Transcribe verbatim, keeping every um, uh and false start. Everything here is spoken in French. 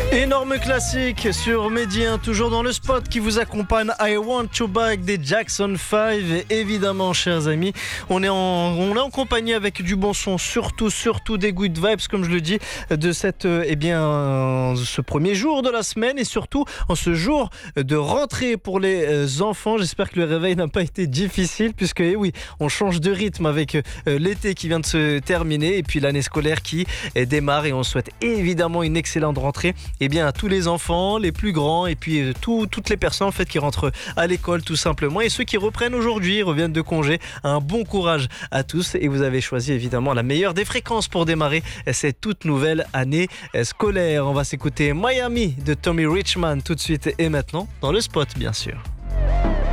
Énorme classique sur Mehdi un, toujours dans le spot qui vous accompagne. I Want You Back des Jackson five. Et évidemment, chers amis, on est, en, on est en compagnie avec du bon son, surtout, surtout des good vibes, comme je le dis, de cette, eh bien, ce premier jour de la semaine et surtout en ce jour de rentrée pour les enfants. J'espère que le réveil n'a pas été difficile puisque, eh oui, on change de rythme avec l'été qui vient de se terminer et puis l'année scolaire qui démarre et on souhaite évidemment une excellente rentrée. Eh bien, à tous les enfants, les plus grands et puis euh, tout, toutes les personnes en fait qui rentrent à l'école tout simplement et ceux qui reprennent aujourd'hui, reviennent de congé. Un bon courage à tous et vous avez choisi évidemment la meilleure des fréquences pour démarrer cette toute nouvelle année scolaire. On va s'écouter Miami de Tommy Richman tout de suite et maintenant dans le spot bien sûr.